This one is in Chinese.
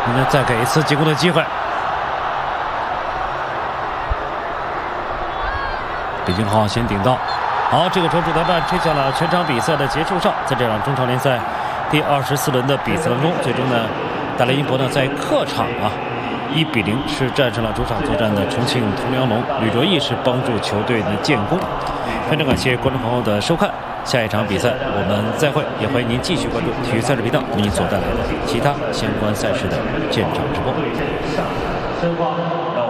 应该再给一次进攻的机会。北京号先顶到，好，这个时候主裁判吹响了全场比赛的结束哨。在这场中超联赛第24轮的比赛当中，最终呢，大连英博呢在客场1比0是战胜了主场作战的重庆铜梁龙，吕卓毅是帮助球队的建功。非常感谢观众朋友的收看，下一场比赛我们再会，也欢迎您继续关注体育赛事频道为您所带来的其他相关赛事的现场直播。